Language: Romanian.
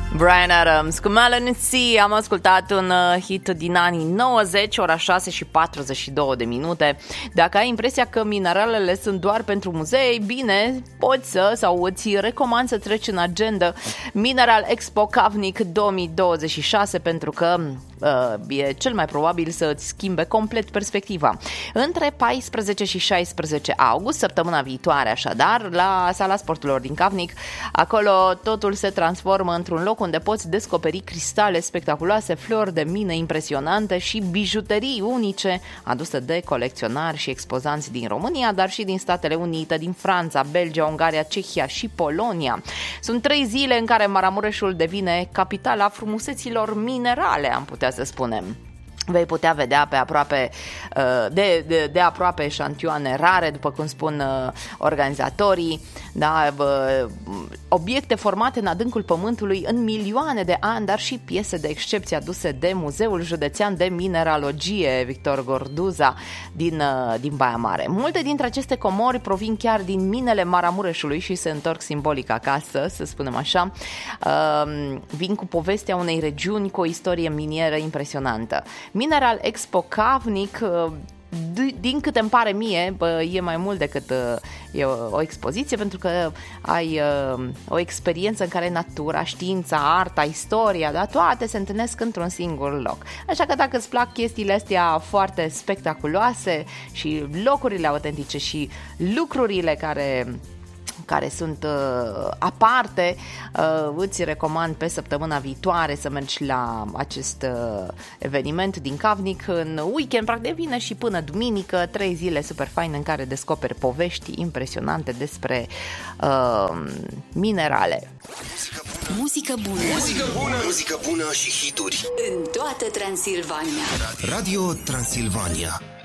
Bryan Adams cu Melanie C. Am ascultat un hit din anii 90, ora 6 și 42 de minute. Dacă ai impresia că mineralele sunt doar pentru muzei, bine, poți sau îți recomand să treci în agenda Mineral Expo Kavnik 2026, pentru că e cel mai probabil să îți schimbe complet perspectiva. Între 14 și 16 august, săptămâna viitoare așadar, la Sala Sporturilor din Kavnik, acolo totul se transformă într-un loc unde poți descoperi cristale spectaculoase, flori de mine impresionante și bijuterii unice aduse de colecționari și expozanți din România, dar și din Statele Unite, din Franța, Belgia, Ungaria, Cehia și Polonia. Sunt 3 zile în care Maramureșul devine capitala frumuseților minerale, am putea să spunem. Vei putea vedea pe aproape, de aproape eșantioane rare, după cum spun organizatorii, da, obiecte formate în adâncul pământului în milioane de ani, dar și piese de excepție aduse de Muzeul Județean de Mineralogie Victor Gorduza din Baia Mare. Multe dintre aceste comori provin chiar din minele Maramureșului și se întorc simbolic acasă, să spunem așa. Vin cu povestea unei regiuni cu o istorie minieră impresionantă. Mineral Expo Kavnik, din câte îmi pare mie, e mai mult decât e o expoziție, pentru că ai o experiență în care natura, știința, arta, istoria, da, toate se întâlnesc într-un singur loc. Așa că dacă îți plac chestiile astea foarte spectaculoase și locurile autentice și lucrurile care sunt aparte, îți recomand pe săptămâna viitoare să mergi la acest eveniment din Kavnik în weekend, practic vineri și până duminică, 3 zile super faine în care descoperi povești impresionante despre minerale. Muzică bună. Muzică bună. Muzică bună și hituri în toată Transilvania. Radio Transilvania.